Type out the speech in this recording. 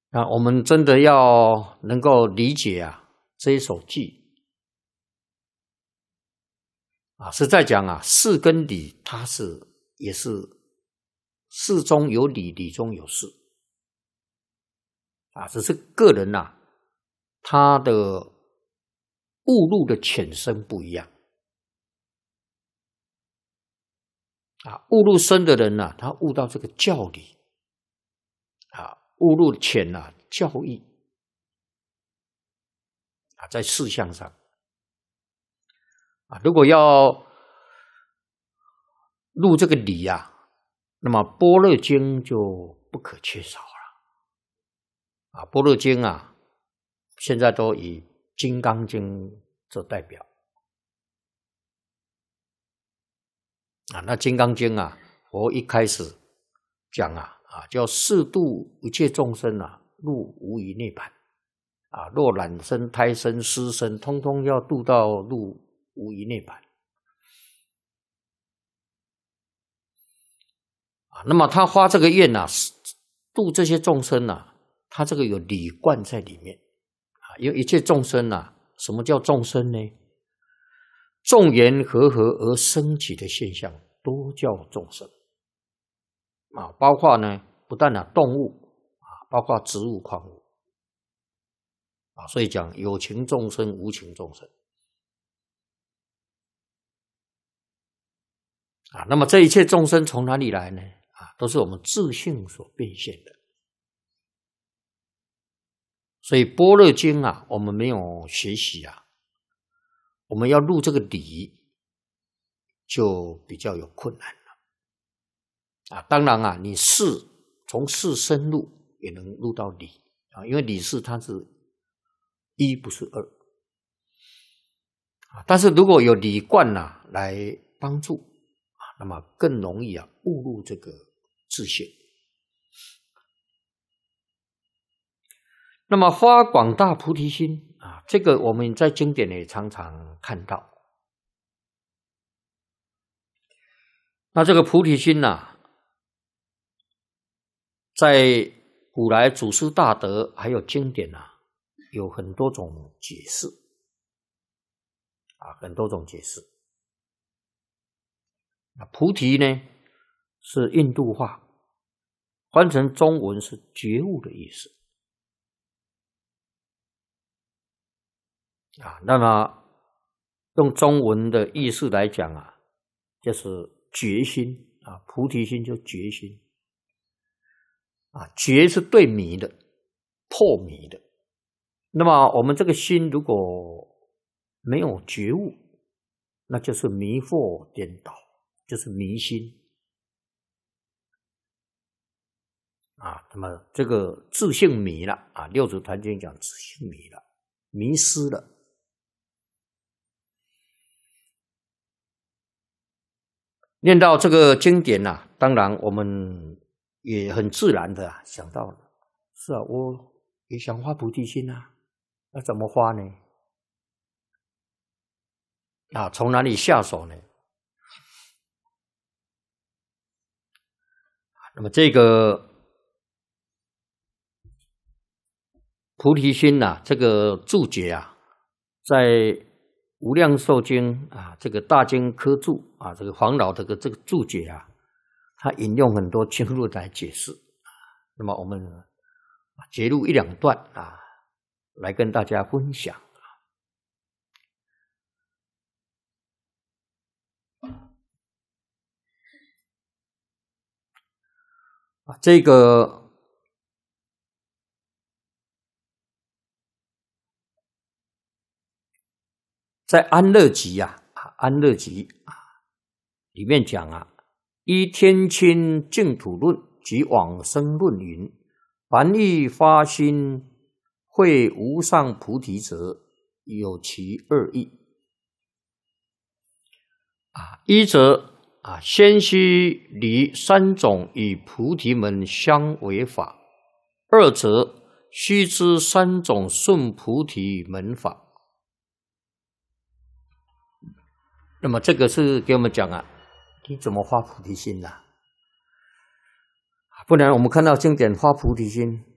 那我们真的要能够理解这一首偈实在讲事跟理，它也是事中有理，理中有事只是个人他的悟入的浅深不一样悟入深的人他悟到这个教理悟入浅教义在事项上如果要入这个理那么般若经就不可缺少了般若经现在都以金刚经做代表那金刚经佛一开始讲叫示度一切众生入无余涅槃若卵生、胎生、湿生，通通要度到入无余涅槃那么他发这个愿度这些众生他这个有理观在里面因为一切众生什么叫众生呢？众缘和合而生起的现象都叫众生包括不但动物包括植物矿物所以讲有情众生无情众生那么这一切众生从哪里来呢？都是我们自性所变现的。所以般若经我们没有学习我们要入这个理就比较有困难了当然你从事深入也能入到理因为理事它是一不是二但是如果有理观来帮助那么更容易悟入这个自性。那么发广大菩提心这个我们在经典也常常看到。那这个菩提心在古来祖师大德还有经典有很多种解释很多种解释。菩提呢是印度话，翻成中文是觉悟的意思那么用中文的意思来讲就是觉心菩提心就觉心觉是对迷的，破迷的。那么我们这个心如果没有觉悟，那就是迷惑颠倒，就是迷心那么这个自性迷了六祖坛经讲自性迷了，迷失了。念到这个经典当然我们也很自然的想到了，是我也想发菩提心那怎么发呢？从哪里下手呢？那么这个菩提心这个注解在无量寿经这个大经科注这个黄老的这个注解他引用很多经论来解释那么我们截录一两段来跟大家分享这个在安乐集安乐集里面讲依天亲净土论及往生论云：凡欲发心会无上菩提者，有其二义一则先须离三种与菩提门相违法；二则须知三种顺菩提门法。那么这个是给我们讲你怎么发菩提心不然我们看到经典发菩提心